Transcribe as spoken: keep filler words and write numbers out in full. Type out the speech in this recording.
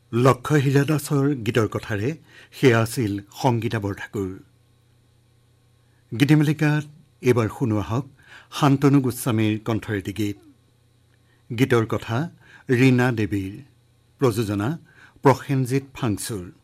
লক্ষ্য হীৰা দাসৰ গীতৰ কথাৰে সেয়া আছিল সংগীতা বৰঠাকুৰ। গীতিমালিকাত এইবাৰ শুনোৱা হওক শান্তনু গোস্বামীৰ কণ্ঠৰেটি গীত। গীতৰ কথা ৰীনা দেৱীৰ, প্ৰযোজনা প্ৰসেনজিৎ ফাংচুৰ।